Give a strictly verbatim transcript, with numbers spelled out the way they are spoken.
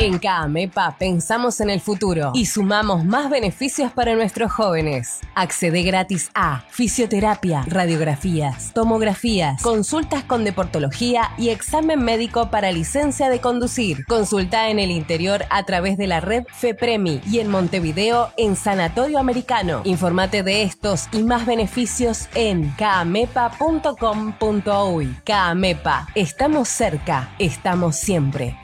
En CAAMEPA pensamos en el futuro y sumamos más beneficios para nuestros jóvenes. Accede gratis a fisioterapia, radiografías, tomografías, consultas con deportología y examen médico para licencia de conducir. Consulta en el interior a través de la red FEPREMI y en Montevideo en Sanatorio Americano. Informate de estos y más beneficios en caamepa punto com punto uy. CAAMEPA, estamos cerca, estamos siempre.